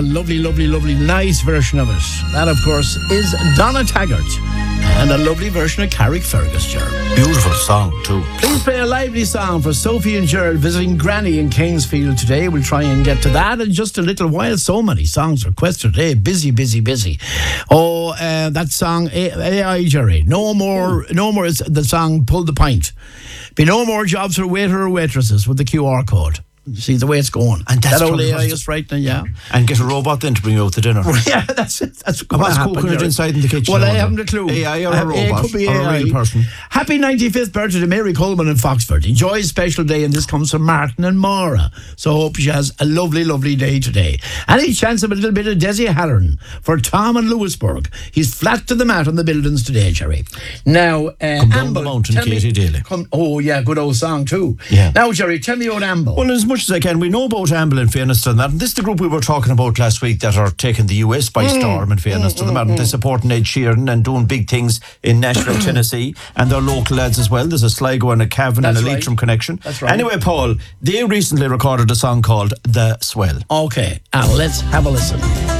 lovely, lovely, lovely, nice version of it. That, of course, is Donna Taggart. And a lovely version of Carrickfergus, Gerald. Beautiful song, too. Please play a lively song for Sophie and Gerald visiting Granny in Kingsfield today. We'll try and get to that in just a little while. So many songs requested today. Busy, busy, busy. Oh, that song, AI, Jerry. No more, it's the song Pull the Pint. Be no more jobs for waiter or waitresses with the QR code. See the way it's going. And that's that old AI is frightening, yeah. And get a robot then to bring you out to dinner. Yeah, that's it. That's what's cooking it inside in the kitchen. Well, I haven't a clue. AI or a robot? It could be or AI. a real person. Happy 95th birthday to Mary Coleman in Foxford. Enjoy a special day, and this comes from Martin and Maura. So hope she has a lovely, lovely day today. Any chance of a little bit of Desi Halloran for Tom in Lewisburg? He's flat to the mat on the buildings today, Jerry. Now, Come down the mountain, Katie Daly. Oh, yeah, good old song too. Yeah. Now, Jerry, tell me about Amble. Well, as much as I can, we know about Amble in fairness to that. And this is the group we were talking about last week that are taking the US by storm in fairness to them. And they're supporting Ed Sheeran and doing big things in Nashville, Tennessee. And they're local lads as well. There's a Sligo and a Cavan and a Leitrim connection. That's right. Anyway, Paul, they recently recorded a song called The Swell. Okay, let's have a listen.